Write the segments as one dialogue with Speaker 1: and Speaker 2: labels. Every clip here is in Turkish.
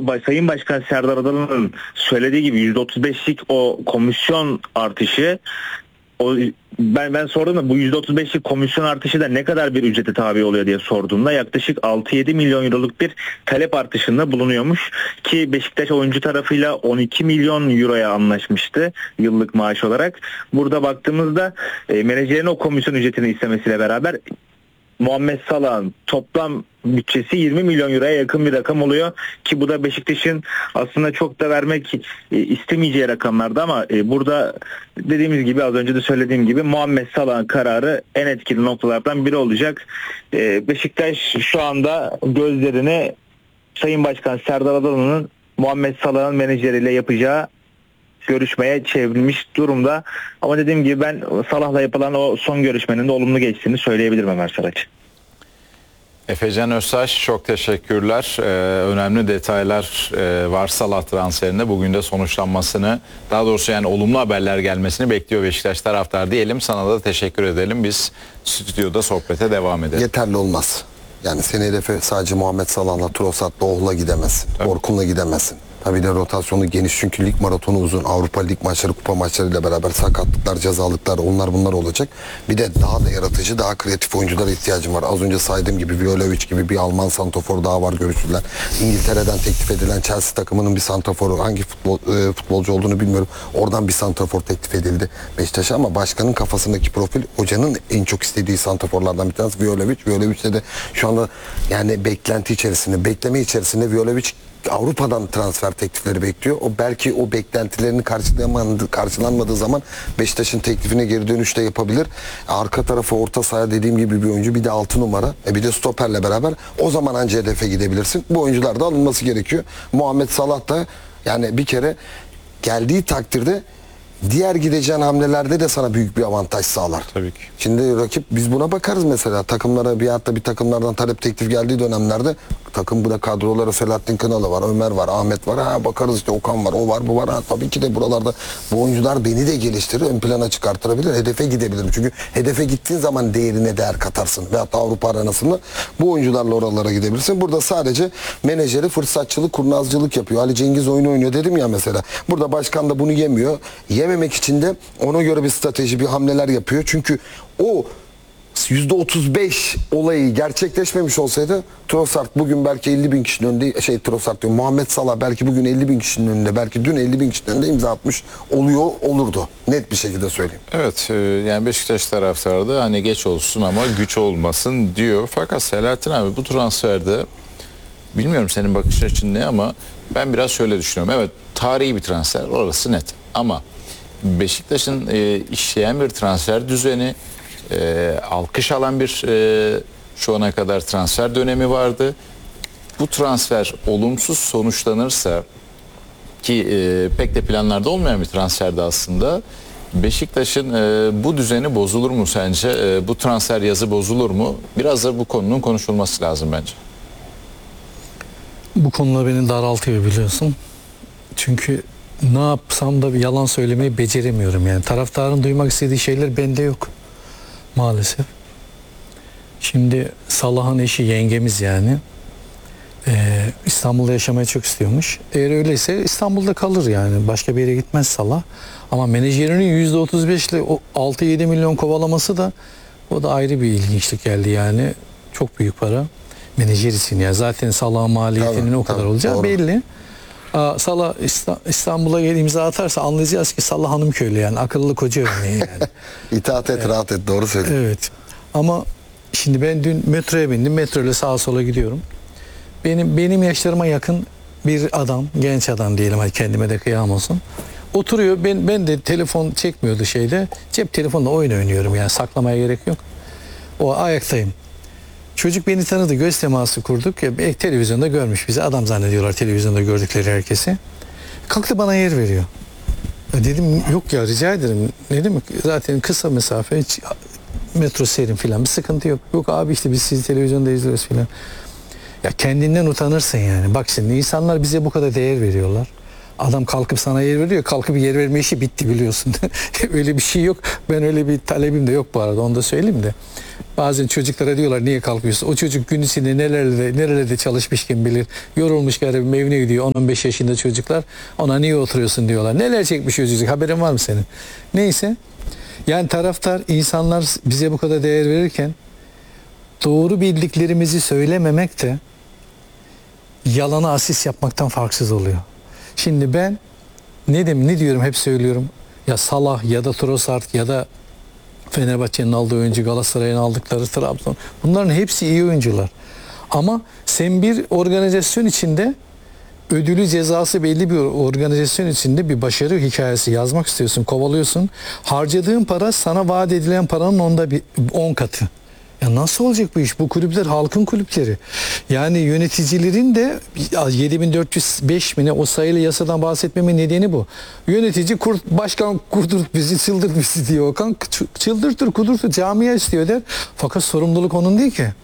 Speaker 1: Sayın Başkan Serdar Adalı'nın söylediği gibi %35'lik o komisyon artışı, ben sordum da bu %35'lik komisyon artışı da ne kadar bir ücrete tabi oluyor diye sorduğumda yaklaşık 6-7 milyon euroluk bir talep artışında bulunuyormuş ki Beşiktaş oyuncu tarafıyla 12 milyon euroya anlaşmıştı yıllık maaş olarak. Burada baktığımızda menajerin o komisyon ücretini istemesiyle beraber Muhammed Salah'ın toplam bütçesi 20 milyon euroya yakın bir rakam oluyor ki bu da Beşiktaş'ın aslında çok da vermek istemeyeceği rakamlardı ama burada dediğimiz gibi, az önce de söylediğim gibi, Muhammed Salah'ın kararı en etkili noktalardan biri olacak. Beşiktaş şu anda gözlerini Sayın Başkan Serdar Adalı'nın Muhammed Salah'ın menajeriyle yapacağı görüşmeye çevrilmiş durumda. Ama dediğim gibi ben Salah'la yapılan o son görüşmenin de olumlu geçtiğini söyleyebilirim Ömer Saraç.
Speaker 2: Efecan Öztaş, çok teşekkürler. Önemli detaylar var Salah transferinde. Bugün de sonuçlanmasını, daha doğrusu yani olumlu haberler gelmesini bekliyor Beşiktaş taraftar diyelim. Sana da teşekkür edelim. Biz stüdyoda sohbete devam edelim.
Speaker 3: Yeterli olmaz. Yani seni hedefe sadece Muhammed Salah'la, Trossard'la, Oğul'la gidemezsin. Orkun'la gidemezsin. Tabii de rotasyonu geniş çünkü lig maratonu uzun. Avrupa Lig maçları, kupa maçlarıyla beraber sakatlıklar, cezalıklar, bunlar olacak. Bir de daha da yaratıcı, daha kreatif oyunculara ihtiyacım var. Az önce saydığım gibi Vlahovic gibi bir Alman santrafor daha var görüşülen. İngiltere'den teklif edilen Chelsea takımının bir santraforu, hangi futbolcu olduğunu bilmiyorum. Oradan bir santrafor teklif edildi Beşiktaş'a ama başkanın kafasındaki profil, hocanın en çok istediği santraforlardan bir tanesi Vlahovic. Vlavhovic'de de şu anda yani beklenti içerisinde, bekleme içerisinde Vlahovic Avrupa'dan transfer teklifleri bekliyor. O belki o beklentilerini karşılanmadığı zaman Beşiktaş'ın teklifine geri dönüş de yapabilir. Arka tarafı orta sahaya dediğim gibi bir oyuncu, bir de 6 numara, bir de stoperle beraber o zaman anca hedefe gidebilirsin. Bu oyuncular da alınması gerekiyor. Muhammed Salah da yani bir kere geldiği takdirde diğer gideceğin hamlelerde de sana büyük bir avantaj sağlar.
Speaker 2: Tabii ki.
Speaker 3: Şimdi rakip, biz buna bakarız mesela. Takımlara bir takımlardan talep teklif geldiği dönemlerde takım buna kadrolara Selahattin Kınalı var, Ömer var, Ahmet var. Ha bakarız işte Okan var, o var, bu var. Ha, tabii ki de buralarda bu oyuncular beni de geliştirir, ön plana çıkartabilir, hedefe gidebilirim. Çünkü hedefe gittiğin zaman değerine değer katarsın. Veyahut da Avrupa arenasında bu oyuncularla oralara gidebilirsin. Burada sadece menajeri fırsatçılık, kurnazcılık yapıyor. Ali Cengiz oyunu oynuyor dedim ya mesela. Burada başkan da bunu yemiyor. Yememek için de ona göre bir strateji, bir hamleler yapıyor. Çünkü o %35 olayı gerçekleşmemiş olsaydı Trossard bugün belki 50 bin kişinin önünde, Trossard diyorum, Muhammed Salah belki bugün 50 bin kişinin önünde, belki dün 50 bin kişinin önünde imza atmış olurdu. Net bir şekilde söyleyeyim.
Speaker 2: Evet, yani Beşiktaş taraftarı da hani geç olsun ama güç olmasın diyor. Fakat Selahattin abi, bu transferde bilmiyorum senin bakış açın ne ama ben biraz şöyle düşünüyorum. Evet, tarihi bir transfer, orası net. Ama Beşiktaş'ın işleyen bir transfer düzeni, alkış alan bir şu ana kadar transfer dönemi vardı. Bu transfer olumsuz sonuçlanırsa ki pek de planlarda olmayan bir transferdi aslında, Beşiktaş'ın bu düzeni bozulur mu sence? Bu transfer yazı bozulur mu? Biraz da bu konunun konuşulması lazım bence.
Speaker 4: Bu konuda beni daraltıyor biliyorsun. Çünkü ne yapsam da bir yalan söylemeyi beceremiyorum. Yani taraftarın duymak istediği şeyler bende yok. Maalesef. Şimdi Salah'ın eşi yengemiz yani. İstanbul'da yaşamayı çok istiyormuş. Eğer öyleyse İstanbul'da kalır yani. Başka bir yere gitmez Salah. Ama menajerinin %35 ile o 6-7 milyon kovalaması da, o da ayrı bir ilginçlik geldi yani. Çok büyük para. Menajer için ya. Zaten Salah'ın maliyetinin o kadar olacağı doğru, belli. Salah İstanbul'a imza atarsa anlayacağız ki Salah Hanımköylü yani. Akıllı koca örneği yani.
Speaker 3: İtaat et, rahat et. Doğru söylüyorsun.
Speaker 4: Evet. Ama şimdi ben dün metroya bindim. Metro ile sağa sola gidiyorum. Benim yaşlarıma yakın bir adam, genç adam diyelim, hadi kendime de kıyam olsun. Oturuyor. Ben de telefon çekmiyordu şeyde. Cep telefonla oyun oynuyorum yani, saklamaya gerek yok. O ayaktayım. Çocuk beni tanıdı, göz teması kurduk. Televizyonda görmüş bizi. Adam zannediyorlar televizyonda gördükleri herkesi. Kalktı bana yer veriyor. Dedim yok ya, rica ederim. Ne demek? Zaten kısa mesafe, hiç metro serin filan, bir sıkıntı yok. Yok abi işte biz sizi televizyonda izliyoruz filan. Ya kendinden utanırsın yani. Bak şimdi insanlar bize bu kadar değer veriyorlar. Adam kalkıp sana yer veriyor. Kalkıp yer verme işi bitti biliyorsun. Öyle bir şey yok. Ben öyle bir talebim de yok bu arada. Onu da söyleyeyim de. Bazen çocuklara diyorlar niye kalkıyorsun? O çocuk gün içinde nerelerde çalışmış kim bilir. Yorulmuş garibim evine gidiyor 10-15 yaşında çocuklar. Ona niye oturuyorsun diyorlar. Neler çekmiş o çocuk, haberin var mı senin? Neyse. Yani taraftar, insanlar bize bu kadar değer verirken doğru bildiklerimizi söylememek de yalana asist yapmaktan farksız oluyor. Şimdi ben ne diyorum, hep söylüyorum. Ya Salah ya da Trossard ya da Fenerbahçe'nin aldığı oyuncu, Galatasaray'ın aldıkları, Trabzon. Bunların hepsi iyi oyuncular. Ama sen bir organizasyon içinde ödülü cezası belli bir organizasyon içinde bir başarı hikayesi yazmak istiyorsun, kovalıyorsun. Harcadığın para sana vaat edilen paranın 10 katı. Ya nasıl olacak bu iş? Bu kulüpler halkın kulüpleri. Yani yöneticilerin de 7405 mi ne o sayılı yasadan bahsetmemin nedeni bu. Yönetici başkan kurdurt bizi, çıldırt bizi diyor. Okan çıldırtır, kudurtur, camia istiyor der. Fakat sorumluluk onun değil ki.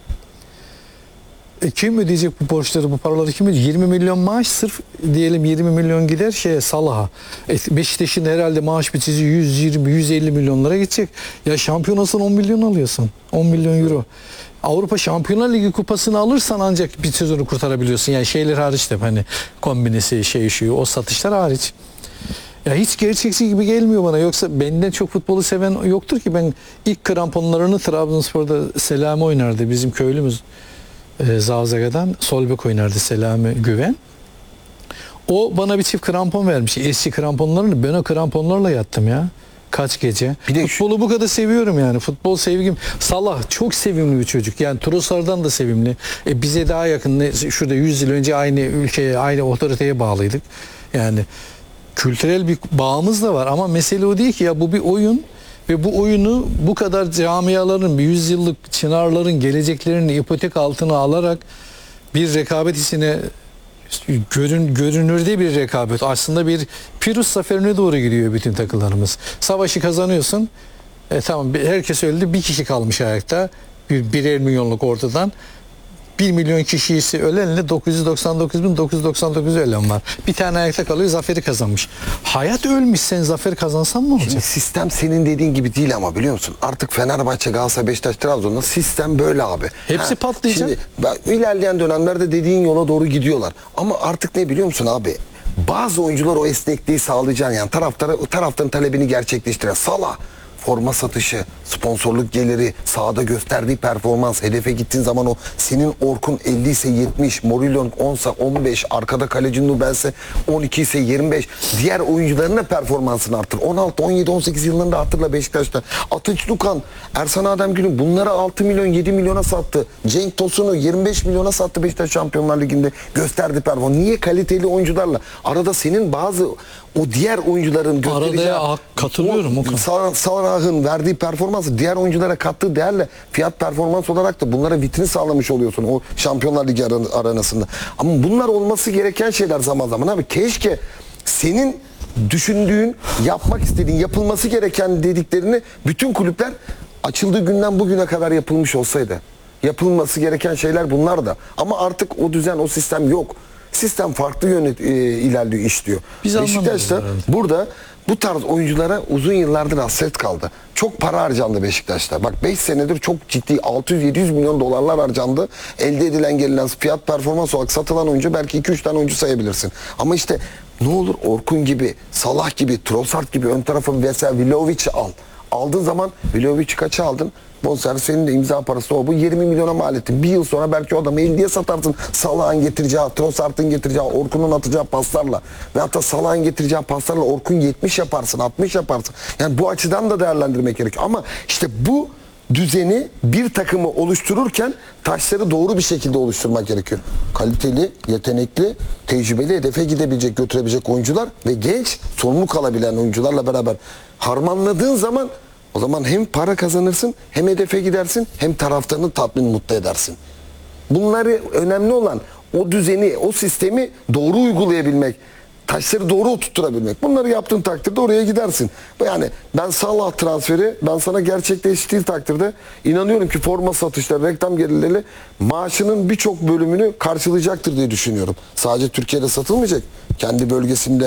Speaker 4: Kim ödeyecek bu borçları, bu paraları kim ödeyecek? 20 milyon maaş, sırf diyelim 20 milyon gider Salah'a. Beşiktaş'ın herhalde maaş biçici 120-150 milyonlara gidecek. Ya şampiyonasın 10 milyon alıyorsun. 10 milyon euro. Avrupa Şampiyonlar Ligi kupasını alırsan ancak bir sezonu kurtarabiliyorsun. Yani şeyler hariç de hani kombinesi o satışlar hariç. Ya hiç gerçekçi gibi gelmiyor bana. Yoksa benden çok futbolu seven yoktur ki. Ben ilk kramponlarını Trabzonspor'da Selami oynardı. Bizim köylümüz. Zavzaga'dan sol bek oynardı Selami Güven. O bana bir çift krampon vermiş. Eski kramponlarını, ben o kramponlarla yattım ya. Kaç gece. Futbolu bu kadar seviyorum yani. Futbol sevgim. Salah çok sevimli bir çocuk. Yani Trossard'dan da sevimli. Bize daha yakın. Şurada 100 yıl önce aynı ülkeye, aynı otoriteye bağlıydık. Yani kültürel bir bağımız da var. Ama mesele o değil ki ya, bu bir oyun. Ve bu oyunu bu kadar camiaların, 100 yıllık çınarların geleceklerini ipotek altına alarak bir rekabet içine, görünürde bir rekabet, aslında bir Pirus zaferine doğru gidiyor bütün takılarımız. Savaşı kazanıyorsun. Tamam, herkes öldü, bir kişi kalmış ayakta. Birer milyonluk ortadan. 1 milyon kişisi ölenle 999.999 ölen var. Bir tane ayakta kalıyor, zaferi kazanmış. Hayat ölmüş, sen zafer kazansan ne olacak?
Speaker 3: Şimdi sistem senin dediğin gibi değil ama, biliyor musun? Artık Fenerbahçe, Galatasaray, Beşiktaş, Trabzon'da sistem böyle abi.
Speaker 4: Hepsi patlayacak.
Speaker 3: Şimdi ilerleyen dönemlerde dediğin yola doğru gidiyorlar. Ama artık ne biliyor musun abi? Bazı oyuncular o esnekliği sağlayacaksın, yani taraftarın talebini gerçekleştiren. Salah forma satışı, sponsorluk geliri, sahada gösterdiği performans, hedefe gittiğin zaman o senin Orkun 50 ise 70, Morilon 10 ise 15, arkada kaleci Nubel'se 12 ise 25. Diğer oyuncuların da performansını arttır. 16, 17, 18 yıllarında hatırla Beşiktaş'ta. Atınç Lukan, Ersan Ademgül'ün bunları 6 milyon, 7 milyona sattı. Cenk Tosun'u 25 milyona sattı Beşiktaş Şampiyonlar Ligi'nde, gösterdi performans. Niye? Kaliteli oyuncularla. Arada senin bazı o diğer oyuncuların göstereceği...
Speaker 4: Arada katılıyorum.
Speaker 3: Salah'ın verdiği performansı diğer oyunculara kattığı değerle fiyat performans olarak da bunlara vitrin sağlamış oluyorsun o Şampiyonlar Ligi aranasında. Ama bunlar olması gereken şeyler zaman zaman abi. Keşke senin düşündüğün, yapmak istediğin, yapılması gereken dediklerini bütün kulüpler açıldığı günden bugüne kadar yapılmış olsaydı. Yapılması gereken şeyler bunlar da. Ama artık o düzen, o sistem yok. Sistem farklı ilerliyor, işliyor. Beşiktaş'ta burada bu tarz oyunculara uzun yıllardır hasret kaldı. Çok para harcandı Beşiktaş'ta. Bak 5 senedir çok ciddi 600-700 milyon dolarlar harcandı. Elde edilen gelinen fiyat performans olarak satılan oyuncu belki 2-3 tane oyuncu sayabilirsin. Ama işte ne olur Orkun gibi, Salah gibi, Trossard gibi ön tarafa mesela Vlahovic'i al. Aldığın zaman Vlahovic'i kaça aldın? Bonservis senin de imza parası o. Bu 20 milyona mal ettin. Bir yıl sonra belki o adamı 50'ye satarsın. Salah'ın getireceği, Trossard'ın getireceği, Orkun'un atacağı paslarla. Ve hatta Salah'ın getireceği paslarla Orkun 70 yaparsın, 60 yaparsın. Yani bu açıdan da değerlendirmek gerekiyor. Ama işte bu düzeni, bir takımı oluştururken taşları doğru bir şekilde oluşturmak gerekiyor. Kaliteli, yetenekli, tecrübeli, hedefe gidebilecek, götürebilecek oyuncular ve genç, sorumluluk alabilen oyuncularla beraber harmanladığın zaman o zaman hem para kazanırsın, hem hedefe gidersin, hem taraftarını tatmin, mutlu edersin. Bunları önemli olan o düzeni, o sistemi doğru uygulayabilmek, taşları doğru oturtturabilmek. Bunları yaptığın takdirde oraya gidersin. Yani ben Salah transferi, ben sana gerçekleştiği takdirde inanıyorum ki forma satışları, reklam gelirleri maaşının birçok bölümünü karşılayacaktır diye düşünüyorum. Sadece Türkiye'de satılmayacak. Kendi bölgesinde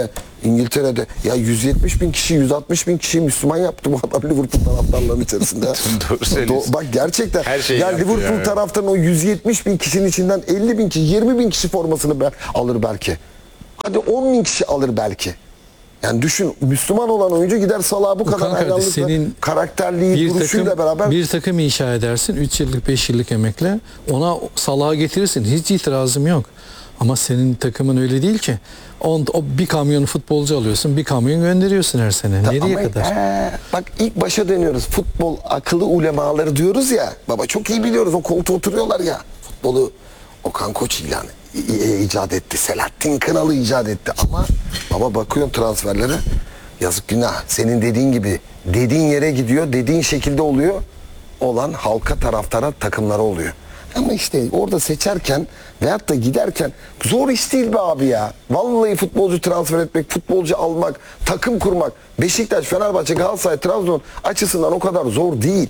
Speaker 3: İngiltere'de ya 170 bin kişi 160 bin kişiyi Müslüman yaptı bu adam Liverpool taraftarlarının içerisinde.
Speaker 2: Doğru söylüyorsun.
Speaker 3: Bak gerçekten
Speaker 2: Her şeyi
Speaker 3: ya
Speaker 2: yaptı
Speaker 3: Liverpool
Speaker 2: yani.
Speaker 3: taraftarının o 170 bin kişinin içinden 50 bin kişi 20 bin kişi formasını alır belki. Hadi 10 bin kişi alır belki. Yani düşün Müslüman olan oyuncu gider Salah'a bu kadar
Speaker 4: Okan kardeş,
Speaker 3: hayranlıkla
Speaker 4: senin
Speaker 3: karakterliği duruşuyla beraber
Speaker 4: bir takım inşa edersin 3 yıllık 5 yıllık emekle ona Salah'a getirirsin hiç itirazım yok. Ama senin takımın öyle değil ki. O bir kamyon futbolcu alıyorsun, bir kamyon gönderiyorsun her sene. Nereye
Speaker 3: ama,
Speaker 4: kadar?
Speaker 3: Bak ilk başa dönüyoruz. Futbol akıllı ulemaları diyoruz ya. Baba çok iyi biliyoruz. O koltuğa oturuyorlar ya. Futbolu Okan Koç icat etti. Selahattin Kınalı icat etti. Ama baba bakıyorsun transferlere. Yazık günah. Senin dediğin gibi dediğin yere gidiyor. Dediğin şekilde oluyor. Olan halka taraftara takımlara oluyor. Ama işte orada seçerken veyahut da giderken zor iş değil be abi ya. Vallahi futbolcu transfer etmek, futbolcu almak, takım kurmak Beşiktaş, Fenerbahçe, Galatasaray, Trabzon açısından o kadar zor değil.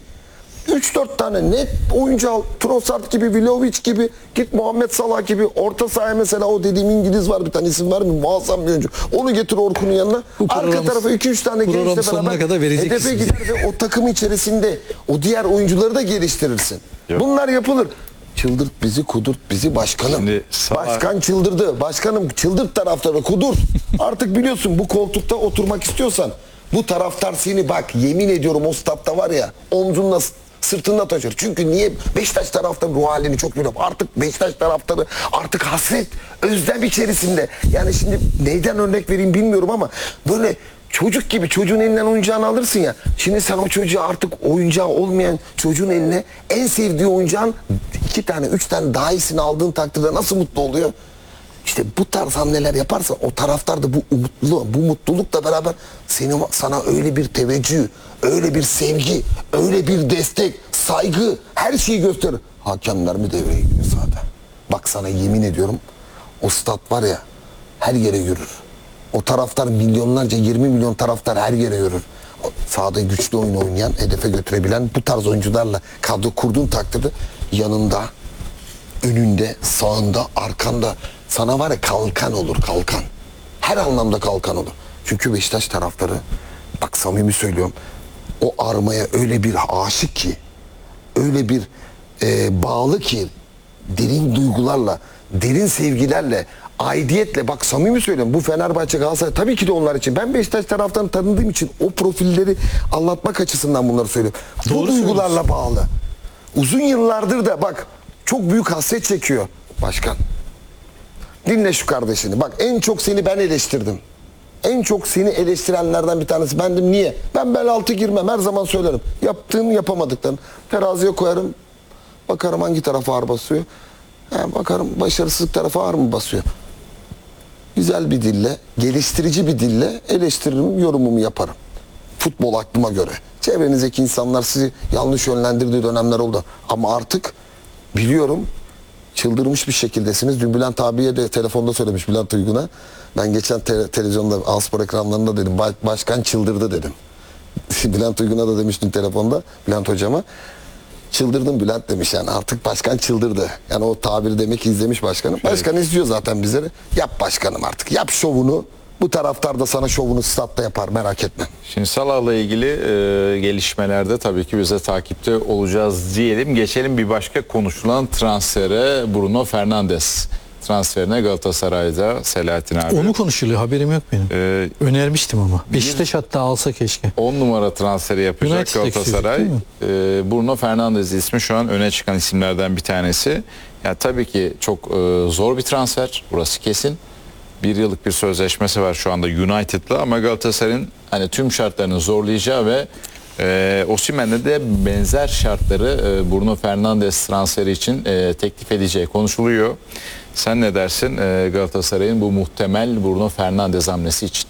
Speaker 3: 3-4 tane net oyuncu al. Trossard gibi, Vlahovic gibi, git Muhammed Salah gibi. Orta sahaya mesela o dediğim İngiliz var bir tane isim vermeyeyim. Muazzam bir oyuncu. Onu getir Orkun'un yanına. Arka tarafa 2-3 tane gençle beraber hedefe gider ve o takım içerisinde o diğer oyuncuları da geliştirirsin.
Speaker 2: Yok.
Speaker 3: Bunlar yapılır. Çıldırt bizi, kudurt bizi başkanım.
Speaker 2: Şimdi
Speaker 3: Başkan çıldırdı. Başkanım çıldırt taraftarı, kudurt. Artık biliyorsun bu koltukta oturmak istiyorsan bu taraftar seni bak yemin ediyorum o statta var ya omzunla sırtında taşır. Çünkü niye? Beşiktaş taraftarı ruh halini çok biliyorum. Artık Beşiktaş taraftarı artık hasret, özlem içerisinde. Yani şimdi neyden örnek vereyim bilmiyorum ama böyle çocuk gibi çocuğun elinden oyuncağını alırsın ya. Şimdi sen o çocuğa artık oyuncağı olmayan çocuğun eline en sevdiği oyuncağın 2 tane 3 tane daha iyisini aldığın takdirde nasıl mutlu oluyor? İşte bu tarz hamleler yaparsan o taraftar da bu mutlulukla beraber sana öyle bir teveccüh, öyle bir sevgi, öyle bir destek, saygı, her şeyi gösterir. Hakemler mi devreye giriyor sahada? Bak sana yemin ediyorum o stat var ya her yere yürür. O taraftar milyonlarca 20 milyon taraftar her yere yürür. Sahada güçlü oyun oynayan, hedefe götürebilen bu tarz oyuncularla kadro kurduğun takdirde yanında, önünde, sağında, arkanda sana var ya kalkan olur kalkan. Her anlamda kalkan olur. Çünkü Beşiktaş taraftarı bak samimi söylüyorum o armaya öyle bir aşık ki öyle bir bağlı ki derin duygularla, derin sevgilerle, aidiyetle bak samimi söylüyorum bu Fenerbahçe Galatasaray tabii ki de onlar için. Ben Beşiktaş taraftarını tanıdığım için o profilleri anlatmak açısından bunları söylüyorum. Bu duygularla bağlı. Uzun yıllardır da bak çok büyük hasret çekiyor başkan. Dinle şu kardeşini. Bak en çok seni ben eleştirdim. En çok seni eleştirenlerden bir tanesi bendim. Niye? Ben bel altı girmem. Her zaman söylerim. Yaptığın yapamadıklarını teraziye koyarım. Bakarım hangi tarafa ağır basıyor. Bakarım başarısızlık tarafa ağır mı basıyor. Güzel bir dille, geliştirici bir dille eleştiririm, yorumumu yaparım. Futbol aklıma göre. Çevrenizdeki insanlar sizi yanlış yönlendirdiği dönemler oldu. Ama artık biliyorum çıldırmış bir şekildesiniz. Dün Bülent abiye de telefonda söylemiş Bülent Uygun'a. Ben geçen televizyonda Alspor ekranlarında dedim. Başkan çıldırdı dedim. Bülent Uygun'a da demiştim telefonda. Bülent hocama. Çıldırdım Bülent demiş yani artık başkan çıldırdı. Yani o tabiri demek ki izlemiş başkanım. Başkan izliyor zaten bizleri. Yap başkanım artık. Yap şovunu. Bu taraftar da sana şovunu statta yapar merak etme.
Speaker 2: Şimdi Salah'la ilgili gelişmelerde tabii ki bize takipte olacağız diyelim. Geçelim bir başka konuşulan transfere Bruno Fernandes transferine Galatasaray'da Selahattin abi.
Speaker 4: Onu konuşuluyor haberim yok benim. Önermiştim ama. Beşiktaş hatta alsa keşke.
Speaker 2: 10 numara transferi yapacak
Speaker 4: United
Speaker 2: Galatasaray. Bruno Fernandes ismi şu an öne çıkan isimlerden bir tanesi. Yani tabii ki çok zor bir transfer. Burası kesin. 1 yıllık bir sözleşmesi var şu anda United'la ama Galatasaray'ın hani tüm şartlarını zorlayacağı ve Osimhen'le de benzer şartları Bruno Fernandes transferi için teklif edeceği konuşuluyor. Sen ne dersin Galatasaray'ın bu muhtemel Bruno Fernandes hamlesi için?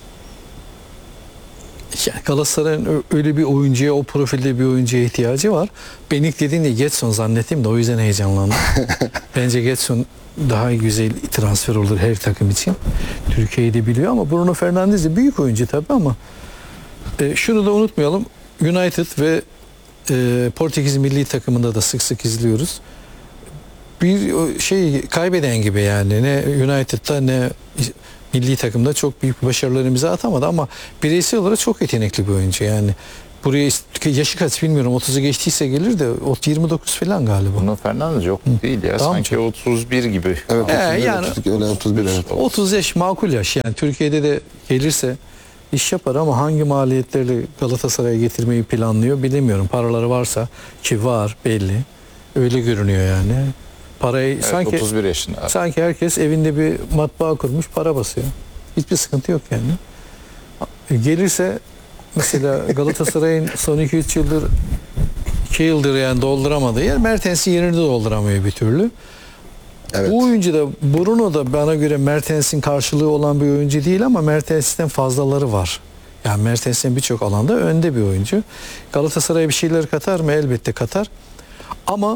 Speaker 4: Yani Galatasaray'ın öyle bir oyuncuya, o profilde bir oyuncuya ihtiyacı var. Ben ilk dediğinde Getson zannettim de o yüzden heyecanlandım. Bence Getson daha güzel transfer olur her takım için. Türkiye'yi de biliyor ama Bruno Fernandes de büyük oyuncu tabii ama şunu da unutmayalım. United ve Portekiz milli takımında da sık sık izliyoruz. Bir şey kaybeden gibi yani ne United'da ne milli takımda çok büyük başarılar imza atamadı ama bireysel olarak çok yetenekli bir oyuncu yani. Buraya yaşı kaç bilmiyorum, 30'u geçtiyse gelir de 29 falan galiba.
Speaker 2: Bruno Fernandes yok değil ya,
Speaker 4: Tamam,
Speaker 2: sanki
Speaker 4: çok.
Speaker 2: 31 gibi.
Speaker 3: Evet, 31,
Speaker 4: yani
Speaker 3: 32, öyle 31 evet.
Speaker 4: 30 yaş makul yaş yani, Türkiye'de de gelirse iş yapar ama hangi maliyetlerle Galatasaray'a getirmeyi planlıyor bilemiyorum. Paraları varsa, ki var belli, öyle görünüyor yani. Parayı
Speaker 2: Evet,
Speaker 4: sanki
Speaker 2: 31 yaşında.
Speaker 4: sanki herkes evinde bir matbaa kurmuş, para basıyor. Hiçbir sıkıntı yok yani. Gelirse mesela Galatasaray'ın son 2-3 yıldır 2 yıldır yani dolduramadığı yer, Mertens'in yerini de dolduramıyor bir türlü.
Speaker 3: Evet.
Speaker 4: Bu oyuncu da, Bruno da bana göre Mertens'in karşılığı olan bir oyuncu değil ama Mertens'ten fazlaları var. Yani Mertens'in birçok alanda önde bir oyuncu. Galatasaray'a bir şeyler katar mı? Elbette katar. Ama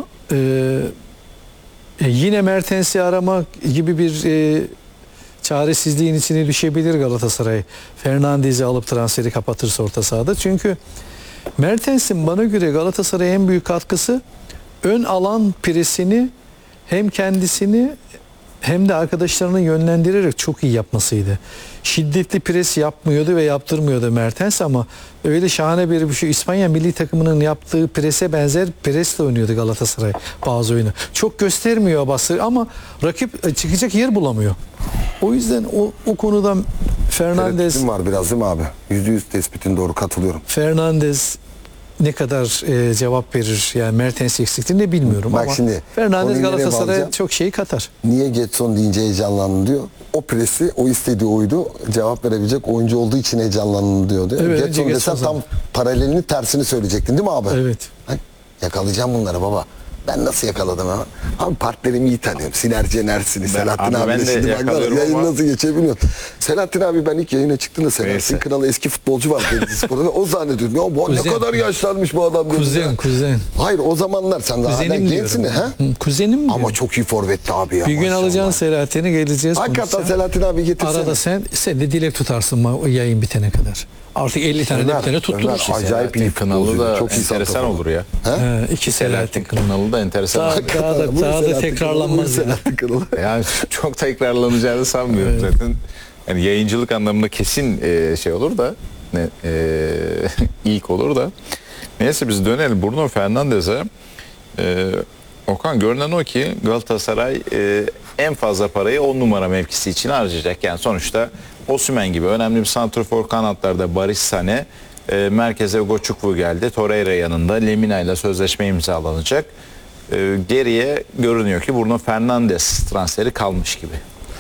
Speaker 4: yine Mertens'i aramak gibi bir çaresizliğin içine düşebilir Galatasaray. Fernandez'i alıp transferi kapatırsa orta sahada. Çünkü Mertens'in bana göre Galatasaray'a en büyük katkısı ön alan presini hem kendisini hem de arkadaşlarını yönlendirerek çok iyi yapmasıydı. Şiddetli pres yapmıyordu ve yaptırmıyordu Mertens ama öyle şahane bir şey, İspanya milli takımının yaptığı prese benzer presle oynuyordu Galatasaray bazı oyunu. Çok göstermiyor bası ama rakip çıkacak yer bulamıyor. O yüzden o konuda Fernandes
Speaker 3: Tereddütüm var biraz değil mi abi? %100 tespitin doğru, katılıyorum.
Speaker 4: Fernandes ne kadar cevap verir yani Mertens eksikliğini bilmiyorum
Speaker 3: Bak
Speaker 4: ama
Speaker 3: şimdi,
Speaker 4: Fernandes
Speaker 3: konuyu nereye
Speaker 4: Galatasaray'a
Speaker 3: bağlayacağım?
Speaker 4: çok şey katar.
Speaker 3: Niye Getson deyince heyecanlandı diyor. O presi, o istediği oydu. Cevap verebilecek oyuncu olduğu için heyecanlandı diyordu.
Speaker 4: Evet,
Speaker 3: Getson
Speaker 4: önce
Speaker 3: desen
Speaker 4: Getson
Speaker 3: tam paralelini, tersini söyleyecektin değil mi abi?
Speaker 4: Evet.
Speaker 3: Hay, yakalayacağım bunları baba. Ben nasıl yakaladım ama? Abi partnerimi iyi tanıyorum. Sinerji enerjisini. Selahattin
Speaker 2: abi
Speaker 3: abi
Speaker 2: ben de
Speaker 3: şimdi bak
Speaker 2: yakalıyorum
Speaker 3: yayın
Speaker 2: ama-
Speaker 3: nasıl geçebiliyor. Selahattin abi ben ilk yayına çıktığımda Selahattin
Speaker 2: Neyse.
Speaker 3: Kralı eski futbolcu var Denizli Spor'da. O zannediyordum. Ya bu ne
Speaker 4: Kuzen.
Speaker 3: kadar yaşlanmış bu adam. diyordum ya.
Speaker 4: Kuzen.
Speaker 3: Hayır o zamanlar sen daha hala
Speaker 4: Kuzenim
Speaker 3: gençsin
Speaker 4: diyorum.
Speaker 3: ha?
Speaker 4: Kuzenim diyorum.
Speaker 3: Ama çok iyi forvetti abi ya.
Speaker 4: Bir gün
Speaker 3: maşallah.
Speaker 4: alacaksın Selahattin'i, geleceğiz
Speaker 3: Hakikaten
Speaker 4: konuşacağız.
Speaker 3: Selahattin abi getirsene.
Speaker 4: Arada sen de dilek tutarsın o yayın bitene kadar. Artık 50 tane de
Speaker 3: Ömer,
Speaker 4: bir tane tutturursun.
Speaker 3: Ömer, acayip iyi
Speaker 2: Kanalı
Speaker 3: futbolcu.
Speaker 2: da
Speaker 3: Çok iyi
Speaker 2: enteresan
Speaker 3: santrafor.
Speaker 2: olur ya.
Speaker 4: İki Selahattin kanalı.
Speaker 2: Kanalı da enteresan.
Speaker 4: Daha da tekrarlanmaz ya.
Speaker 3: Selahattin Kralı.
Speaker 2: Yani çok tekrarlanacağını sanmıyorum zaten. Yani yayıncılık anlamında kesin şey olur da ilk olur da. Neyse biz dönelim Bruno Fernandes'e. Okan, görünen o ki Galatasaray en fazla parayı 10 numara mevkisi için harcayacak. Yani sonuçta Osimhen gibi önemli bir santrafor, kanatlarda Barış Sane, merkeze Goçukwu geldi. Torreira yanında, Lemina ile sözleşme imzalanacak. Geriye görünüyor ki Bruno Fernandes transferi kalmış gibi.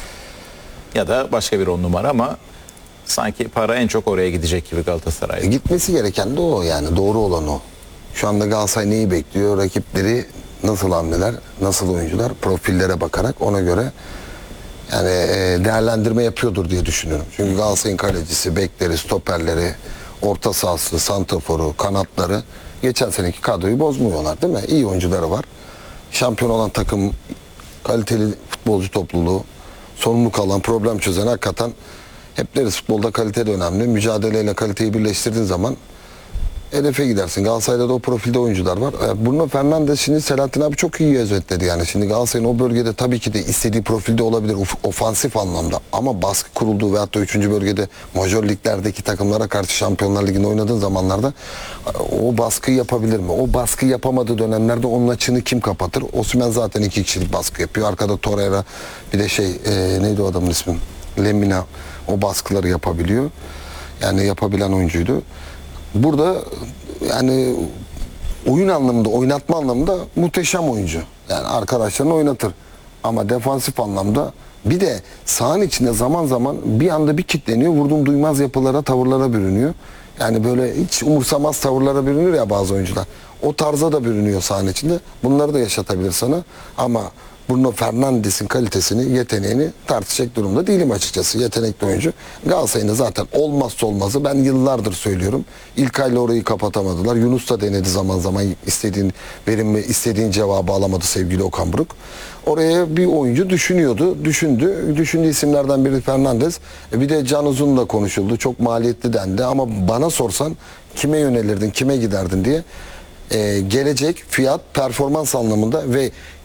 Speaker 2: Ya da başka bir 10 numara ama sanki para en çok oraya gidecek gibi Galatasaray'da.
Speaker 3: Gitmesi gereken de o yani. Doğru olan o. Şu anda Galatasaray neyi bekliyor? Rakipleri nasıl hamleler, nasıl oyuncular, profillere bakarak ona göre yani değerlendirme yapıyordur diye düşünüyorum. Çünkü Galatasaray'ın kalecisi, bekleri, stoperleri, orta sahası, santraforu, kanatları geçen seneki kadroyu bozmuyorlar değil mi? İyi oyuncuları var. Şampiyon olan takım, kaliteli futbolcu topluluğu, sorumluluk alan, problem çözen, hakikaten hep deriz futbolda kalite de önemli. Mücadeleyle kaliteyi birleştirdiğin zaman hedefe gidersin. Galatasaray'da da o profilde oyuncular var. Bruno Fernandes şimdi Selahattin abi çok iyi özetledi yani. Şimdi Galatasaray'ın o bölgede tabii ki de istediği profilde olabilir ofansif anlamda. Ama baskı kurulduğu veyahut da 3. bölgede majör liglerdeki takımlara karşı Şampiyonlar Ligi'nde oynadığın zamanlarda o baskıyı yapabilir mi? O baskı yapamadığı dönemlerde onun açığını kim kapatır? Osimhen zaten 2 kişilik baskı yapıyor. Arkada Torreira, bir de neydi o adamın ismi? Lemina o baskıları yapabiliyor. Yani yapabilen oyuncuydu. Burada yani oyun anlamında, oynatma anlamında muhteşem oyuncu. Yani arkadaşlarını oynatır. Ama defansif anlamda bir de sahanın içinde zaman zaman bir anda bir kitleniyor. Vurdum duymaz yapılara, tavırlara bürünüyor. Yani böyle hiç umursamaz tavırlara bürünür ya bazı oyuncular. O tarza da bürünüyor sahanın içinde. Bunları da yaşatabilir sana. Ama Bruno Fernandes'in kalitesini, yeteneğini tartışacak durumda değilim açıkçası. Yetenekli oyuncu. Galatasaray'ın da zaten olmazsa olmazı. Ben yıllardır söylüyorum. İlkay'la orayı kapatamadılar. Yunus da denedi zaman zaman, istediğin cevabı alamadı sevgili Okan Buruk. Oraya bir oyuncu düşündü. Düşündüğü isimlerden biri Fernandes. Bir de Can Uzun'la konuşuldu. Çok maliyetli dendi ama bana sorsan kime yönelirdin, kime giderdin diye gelecek, fiyat, performans anlamında ve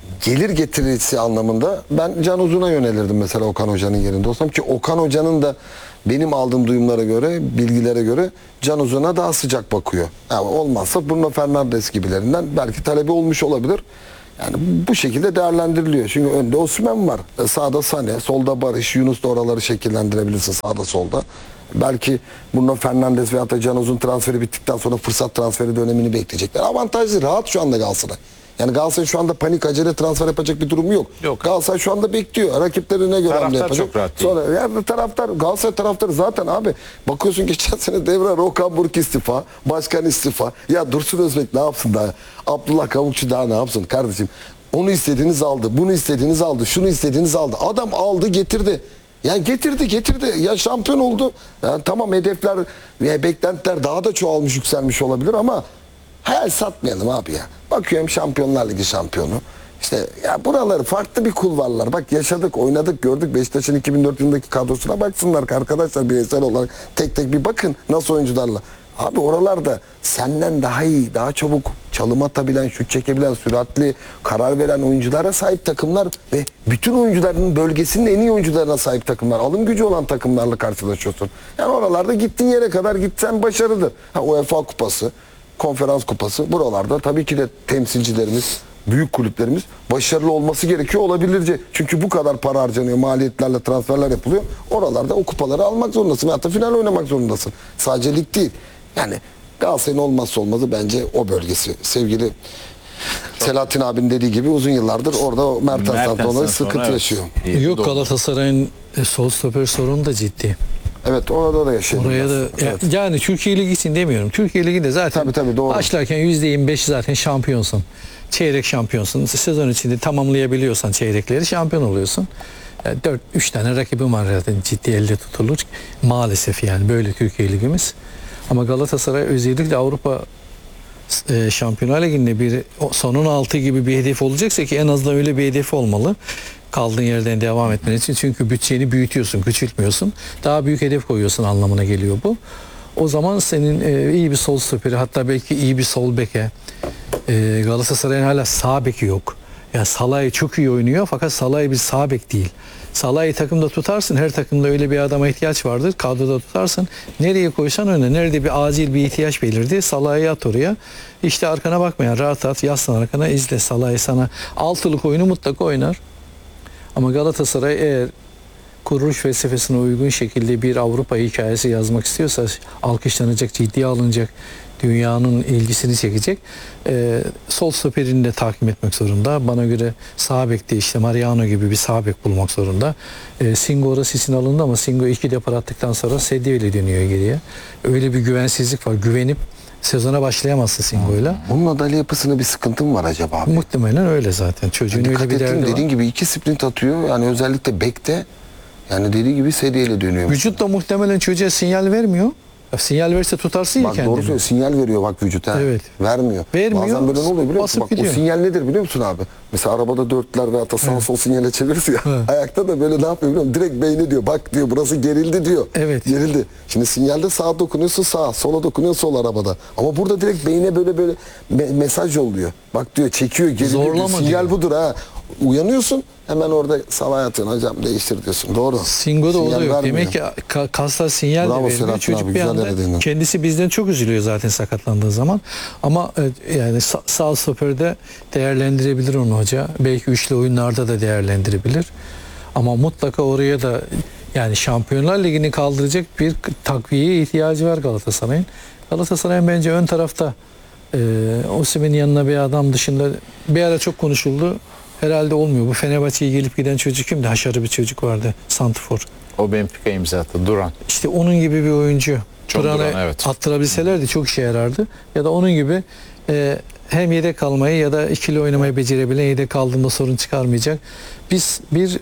Speaker 3: gelir getirisi anlamında ben Can Uzun'a yönelirdim mesela Okan Hoca'nın yerinde olsam, ki Okan Hoca'nın da benim aldığım duyumlara göre, bilgilere göre Can Uzun'a daha sıcak bakıyor. Yani olmazsa Bruno Fernandes gibilerinden belki talebi olmuş olabilir. Yani bu şekilde değerlendiriliyor. Çünkü önde Osimhen var. Sağda Sane, solda Barış, Yunus da oraları şekillendirebilirsin sağda solda. Belki Bruno Fernandes veya da Can Uzun transferi bittikten sonra fırsat transferi dönemini bekleyecekler. Avantajlı, rahat şu anda Galatasaray. Yani Galatasaray şu anda panik, acele transfer yapacak bir durumu yok. Galatasaray şu anda bekliyor. Rakiplerine göre hamle yapacak.
Speaker 2: Çok rahat değil.
Speaker 3: Sonra yani Galatasaray taraftarı zaten abi bakıyorsun geçen sene devre Okan Buruk istifa, başkan istifa. Ya Dursun Özbek ne yapsın daha? Abdullah Kavukçu daha ne yapsın kardeşim? Onu istediğiniz aldı, bunu istediğiniz aldı, şunu istediğiniz aldı. Adam aldı getirdi. Yani getirdi. Ya şampiyon oldu. Yani tamam, hedefler ve beklentiler daha da çoğalmış, yükselmiş olabilir ama hayal satmayalım abi ya. Bakıyorum Şampiyonlar Ligi şampiyonu. İşte ya buraları farklı bir kulvarlar. Bak yaşadık, oynadık, gördük. Beşiktaş'ın 2004 yılındaki kadrosuna baksınlar arkadaşlar, bireysel olarak tek tek bir bakın nasıl oyuncularla. Abi oralarda senden daha iyi, daha çabuk çalım atabilen, şut çekebilen, süratli, karar veren oyunculara sahip takımlar ve bütün oyuncuların bölgesinin en iyi oyuncularına sahip takımlar, alım gücü olan takımlarla karşılaşıyorsun. Yani oralarda gittiğin yere kadar gitsen başarıdır. UEFA Kupası, Konferans Kupası, buralarda tabii ki de temsilcilerimiz, büyük kulüplerimiz başarılı olması gerekiyor olabildiğince. Çünkü bu kadar para harcanıyor, maliyetlerle transferler yapılıyor. Oralarda o kupaları almak zorundasın. Hatta final oynamak zorundasın. Sadece lig değil. Yani Galatasaray'ın olmazsa olmazı bence o bölgesi. Sevgili Selahattin abinin dediği gibi uzun yıllardır orada Mertens'ten dolayı sıkıntı yaşıyor.
Speaker 4: Yok, Galatasaray'ın sol stoper sorunu da ciddi.
Speaker 3: Evet, orada da yaşıyor.
Speaker 4: Oraya da
Speaker 3: evet.
Speaker 4: yani Türkiye Ligi için demiyorum. Türkiye Ligi'nde zaten
Speaker 3: Tabii, doğru.
Speaker 4: başlarken %25 zaten şampiyonsun. Çeyrek şampiyonsun. Sezon içinde tamamlayabiliyorsan çeyrekleri şampiyon oluyorsun. 3 tane rakibim var zaten, ciddi elde tutulur. Maalesef yani böyle Türkiye Ligimiz. Ama Galatasaray özellikle Avrupa Şampiyonlar Ligi'nde bir sonun altı gibi bir hedef olacaksa, ki en azından öyle bir hedef olmalı. Kaldığın yerden devam etmen için. Çünkü bütçeni büyütüyorsun, küçültmüyorsun. Daha büyük hedef koyuyorsun anlamına geliyor bu. O zaman senin iyi bir sol stoperi, hatta belki iyi bir sol beke, Galatasaray'ın hala sağ beki yok. Yani Salah'ı çok iyi oynuyor fakat Salah'ı bir sağ bek değil. Salah'ı takımda tutarsın. Her takımda öyle bir adama ihtiyaç vardır. Kadroda tutarsın. Nereye koysan öne. Nerede bir acil bir ihtiyaç belirdi, Salah'ı at oraya. İşte arkana bakmayan, rahat rahat yaslan arkana, izle. Salah'ı sana altılık oyunu mutlaka oynar. Ama Galatasaray eğer kuruluş felsefesine uygun şekilde bir Avrupa hikayesi yazmak istiyorsa, alkışlanacak, ciddiye alınacak, dünyanın ilgisini çekecek, sol stoperini de takip etmek zorunda. Bana göre sağ bekte işte Mariano gibi bir sağ bek bulmak zorunda. Singo orası için alındı ama Singo 2 depar attıktan sonra Sedye ile dönüyor geriye. Öyle bir güvensizlik var. Güvenip sezona başlayamazsın Singo'yla.
Speaker 3: Bunun adalı yapısında bir sıkıntı mı var acaba abi?
Speaker 4: Muhtemelen öyle zaten. Çocuğun öyle bir derdi var.
Speaker 3: Dediğin gibi 2 sprint atıyor. Yani özellikle bekte, yani dediği gibi Sedye ile dönüyor.
Speaker 4: Vücut da muhtemelen çocuğa sinyal vermiyor. Sinyal verse tutarsın ya
Speaker 3: bak,
Speaker 4: kendini.
Speaker 3: Doğru söylüyor. Sinyal veriyor bak vücut. Ha.
Speaker 4: Evet.
Speaker 3: Vermiyor. Bazen böyle ne oluyor biliyor musun? Bak, o sinyal nedir biliyor musun abi? Mesela arabada dörtler veya da sağ sol sinyale çeviririz ya. Evet. Ayakta da böyle ne yapıyor biliyor musun? Direkt beyni diyor. Bak diyor, burası gerildi diyor.
Speaker 4: Evet.
Speaker 3: Gerildi. Şimdi sinyalde sağa dokunuyorsun sağ, sola dokunuyorsun sol arabada. Ama burada direkt beyne böyle mesaj yolluyor. Bak diyor, çekiyor, geriliyor. Diyor. Sinyal diyor. Budur ha. Uyanıyorsun, hemen orada sabah yatıyorsun, hocam değiştir diyorsun. Doğru.
Speaker 4: Singo'da o da yok. Demek ki kaslar sinyal de vermiyor. Çocuk abi, bir anda kendisi bizden çok üzülüyor zaten sakatlandığı zaman. Ama yani sağ stoperde değerlendirebilir onu hoca. Belki üçlü oyunlarda da değerlendirebilir. Ama mutlaka oraya da, yani Şampiyonlar Ligi'ni kaldıracak bir takviyeye ihtiyacı var Galatasaray'ın. Galatasaray'ın bence ön tarafta Osimhen'in yanına bir adam dışında, bir ara çok konuşuldu. Herhalde olmuyor. Bu Fenerbahçe'ye gelip giden çocuk kimdi? Haşarı bir çocuk vardı. Santrfor.
Speaker 2: O Benfica imza attı. Duran.
Speaker 4: İşte onun gibi bir oyuncu.
Speaker 2: Duran, evet.
Speaker 4: Attırabilselerdi çok işe yarardı. Ya da onun gibi hem yedek kalmayı ya da ikili oynamayı becerebilen, yedek kaldığında sorun çıkarmayacak. Biz bir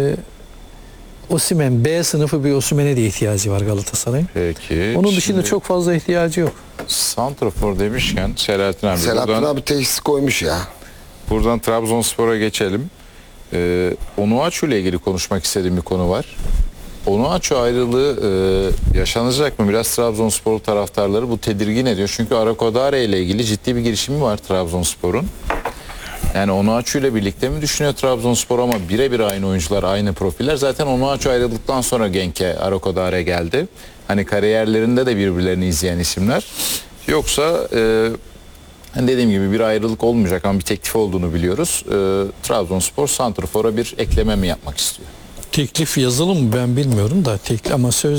Speaker 4: Osimhen, B sınıfı bir Osimhen'e de ihtiyacı var Galatasaray'ın.
Speaker 2: Peki.
Speaker 4: Onun dışında çok fazla ihtiyacı yok.
Speaker 2: Santrafor demişken Selahattin abi.
Speaker 3: Selahattin abi teşhis koymuş ya.
Speaker 2: Buradan Trabzonspor'a geçelim. Onuachu ile ilgili konuşmak istediğim bir konu var. Onuachu ayrılığı yaşanacak mı? Biraz Trabzonspor taraftarları bu tedirgin ediyor. Çünkü Arakodare ile ilgili ciddi bir girişimi var Trabzonspor'un. Yani Onuachu ile birlikte mi düşünüyor Trabzonspor, ama birebir aynı oyuncular, aynı profiller. Zaten Onuachu ayrıldıktan sonra Genk'e Arakodare geldi. Hani kariyerlerinde de birbirlerini izleyen isimler. Yoksa hani dediğim gibi bir ayrılık olmayacak ama bir teklif olduğunu biliyoruz. Trabzonspor santrfora bir ekleme mi yapmak istiyor?
Speaker 4: Teklif yazılı mı ben bilmiyorum da ama söz